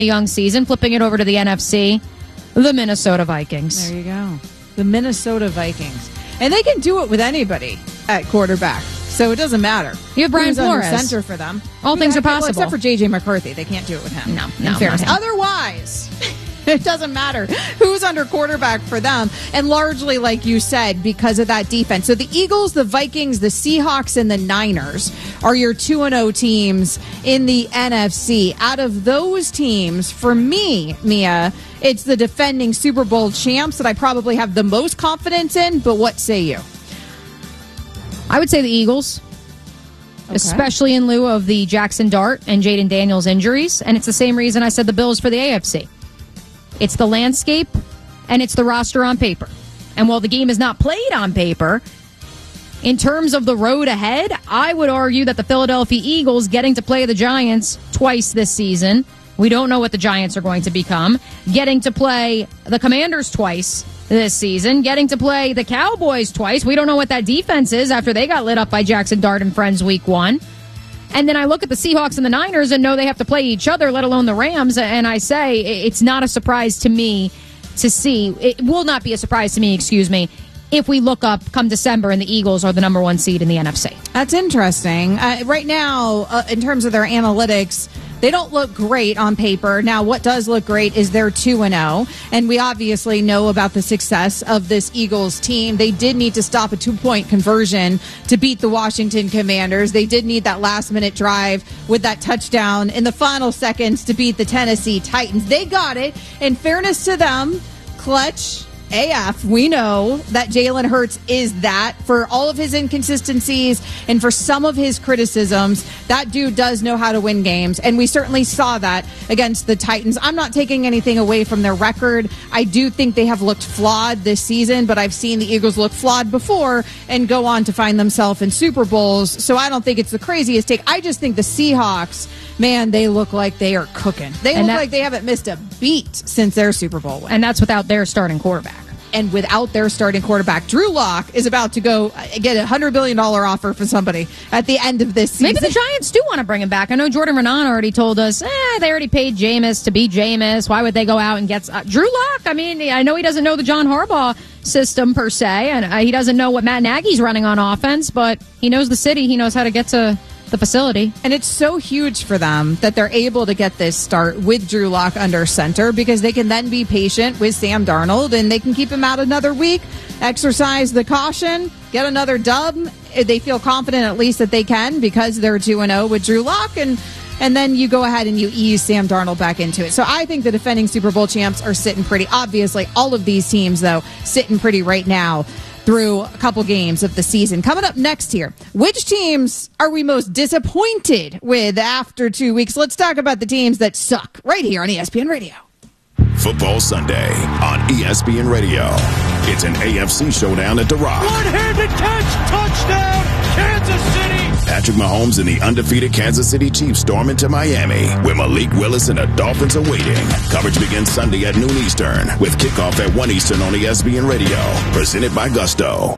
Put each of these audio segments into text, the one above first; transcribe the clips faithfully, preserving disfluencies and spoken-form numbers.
young season, flipping it over to the N F C, the Minnesota Vikings. There you go. The Minnesota Vikings. And they can do it with anybody at quarterback. So it doesn't matter. You have Brian Who's Flores. under center for them. All things are well, possible. except for J J McCarthy. They can't do it with him. No, in no, fairness. not him. Otherwise, it doesn't matter who's under quarterback for them. And largely, like you said, because of that defense. So the Eagles, the Vikings, the Seahawks, and the Niners are your two and oh teams in the N F C. Out of those teams, for me, Mia, it's the defending Super Bowl champs that I probably have the most confidence in. But what say you? I would say the Eagles, okay. Especially in lieu of the Jackson Dart and Jaden Daniels injuries. And it's the same reason I said the Bills for the A F C. It's the landscape, and it's the roster on paper. And while the game is not played on paper, in terms of the road ahead, I would argue that the Philadelphia Eagles getting to play the Giants twice this season, we don't know what the Giants are going to become, getting to play the Commanders twice this season, getting to play the Cowboys twice. We don't know what that defense is after they got lit up by Jackson Dart and friends week one. And then I look at the Seahawks and the Niners and know they have to play each other, let alone the Rams. And I say it's not a surprise to me to see. It will not be a surprise to me, excuse me, if we look up come December and the Eagles are the number one seed in the N F C. That's interesting. Uh, right now, uh, in terms of their analytics, they don't look great on paper. Now, what does look great is they're two and oh, and we obviously know about the success of this Eagles team. They did need to stop a two-point conversion to beat the Washington Commanders. They did need that last-minute drive with that touchdown in the final seconds to beat the Tennessee Titans. They got it. In fairness to them, clutch A F, we know that Jalen Hurts is that. For all of his inconsistencies and for some of his criticisms, that dude does know how to win games, and we certainly saw that against the Titans. I'm not taking anything away from their record. I do think they have looked flawed this season, but I've seen the Eagles look flawed before and go on to find themselves in Super Bowls, so I don't think it's the craziest take. I just think the Seahawks, man, they look like they are cooking. They and look that, like they haven't missed a beat since their Super Bowl win. And that's without their starting quarterback. And without their starting quarterback, Drew Lock is about to go get a one hundred billion dollars offer for somebody at the end of this season. Maybe the Giants do want to bring him back. I know Jordan Renan already told us, eh, they already paid Jameis to be Jameis. Why would they go out and get uh, Drew Lock? I mean, I know he doesn't know the John Harbaugh system per se, and uh, he doesn't know what Matt Nagy's running on offense, but he knows the city. He knows how to get to the facility. And it's so huge for them that they're able to get this start with Drew Lock under center, because they can then be patient with Sam Darnold and they can keep him out another week, exercise the caution, get another dub. They feel confident at least that they can because they're two and oh with Drew Lock, and and then you go ahead and you ease Sam Darnold back into it. So I think the defending Super Bowl champs are sitting pretty. Obviously, all of these teams, though, sitting pretty right now through a couple games of the season. Coming up next here, which teams are we most disappointed with after two weeks? Let's talk about the teams that suck right here on E S P N Radio. Football Sunday on E S P N Radio. It's an A F C showdown at The Rock. One-handed catch, touchdown, Kansas City. Patrick Mahomes and the undefeated Kansas City Chiefs storm into Miami, where Malik Willis and the Dolphins are waiting. Coverage begins Sunday at noon Eastern, with kickoff at one Eastern on E S P N Radio. Presented by Gusto.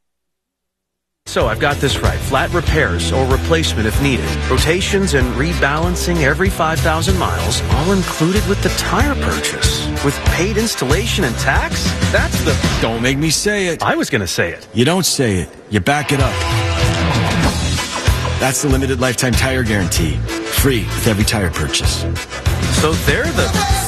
So I've got this right. Flat repairs or replacement if needed. Rotations and rebalancing every five thousand miles, all included with the tire purchase. With paid installation and tax? That's the... Don't make me say it. I was going to say it. You don't say it. You back it up. That's the limited lifetime tire guarantee. Free with every tire purchase. So they're the...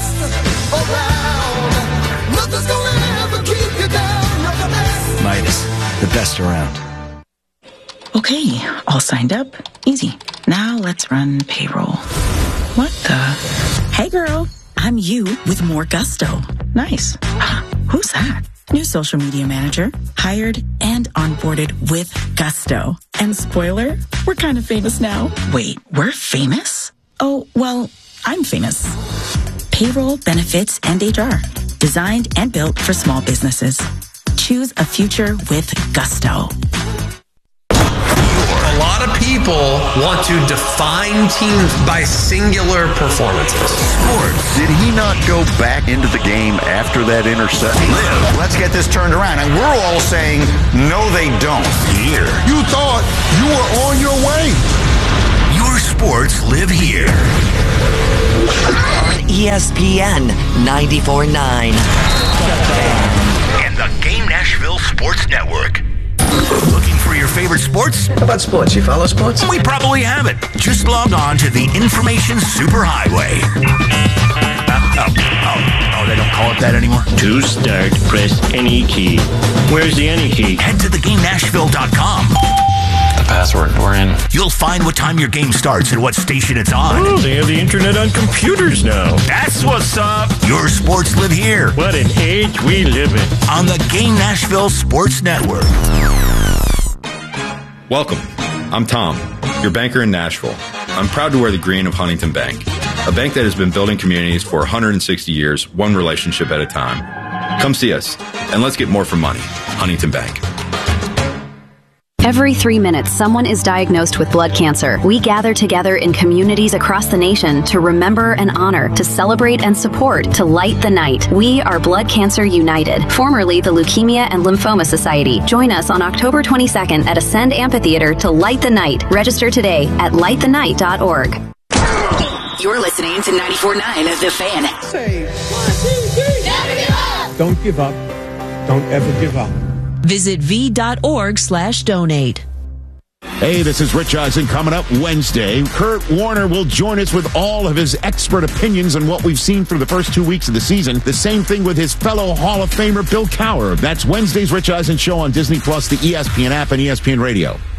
Midas, the best around. Okay, all signed up. Easy. Now let's run payroll. What the? Hey girl, I'm you with more Gusto. Nice. Who's that? New social media manager, hired and onboarded with Gusto. And spoiler, we're kind of famous now. Wait, we're famous? Oh, well, I'm famous. Payroll, benefits, and H R. Designed and built for small businesses. Choose a future with Gusto. A lot of people want to define teams by singular performances. Sports. Did he not go back into the game after that interception? Live. Let's get this turned around. And we're all saying, no, they don't. Here. You thought you were on your way. Your sports live here. On E S P N ninety-four point nine. And the Game Nashville Sports Network. Looking for your favorite sports? How about sports? You follow sports? We probably haven't. Just log on to the Information Superhighway. Oh, oh, oh, they don't call it that anymore? To start, press any key. Where's the any key? Head to the game nashville dot com. The password, we're in. You'll find what time your game starts and what station it's on. Oh, they have the internet on computers now. That's what's up. Your sports live here. What an age we live in. On the Game Nashville Sports Network. Welcome. I'm Tom, your banker in Nashville. I'm proud to wear the green of Huntington Bank, a bank that has been building communities for one hundred sixty years, one relationship at a time. Come see us, and let's get more for money. Huntington Bank. Every three minutes, someone is diagnosed with blood cancer. We gather together in communities across the nation to remember and honor, to celebrate and support, to light the night. We are Blood Cancer United, formerly the Leukemia and Lymphoma Society. Join us on October twenty-second at Ascend Amphitheater to light the night. Register today at light the night dot org. You're listening to ninety-four point nine The Fan. Say, one, two, three, never give up. Don't give up. Don't ever give up. Visit v.org slash donate. Hey, this is Rich Eisen coming up Wednesday. Kurt Warner will join us with all of his expert opinions on what we've seen through the first two weeks of the season. The same thing with his fellow Hall of Famer Bill Cowher. That's Wednesday's Rich Eisen Show on Disney Plus, the E S P N app, and E S P N Radio.